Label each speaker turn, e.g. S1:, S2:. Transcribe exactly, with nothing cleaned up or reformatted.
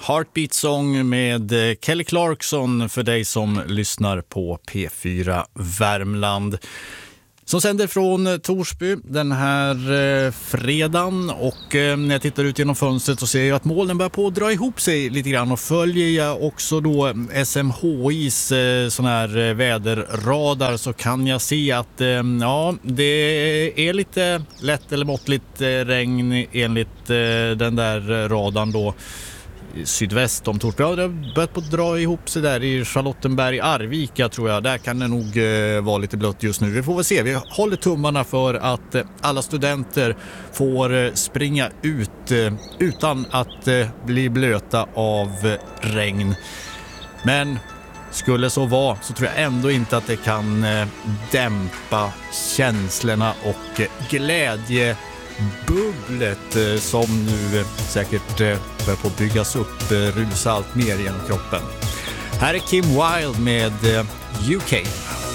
S1: Heartbeat Song med Kelly Clarkson för dig som lyssnar på P fyra Värmland. Som sänder från Torsby den här eh, fredagen och eh, när jag tittar ut genom fönstret så ser jag att molnen börjar på att dra ihop sig lite grann och följer jag också då S M H I:s eh, sån här eh, väderradar så kan jag se att eh, ja, det är lite lätt eller måttligt eh, regn enligt eh, den där radarn då. Sydväst om Torsby. Ja, det har börjat på att dra ihop sig där i Charlottenberg, Arvika tror jag. Där kan det nog eh, vara lite blött just nu. Vi får väl se. Vi håller tummarna för att eh, alla studenter får eh, springa ut eh, utan att eh, bli blöta av eh, regn. Men skulle så vara så tror jag ändå inte att det kan eh, dämpa känslorna och eh, glädje bubblet eh, som nu eh, säkert eh, börjar på att byggas upp, eh, rusa allt mer genom kroppen. Här är Kim Wilde med eh, U K.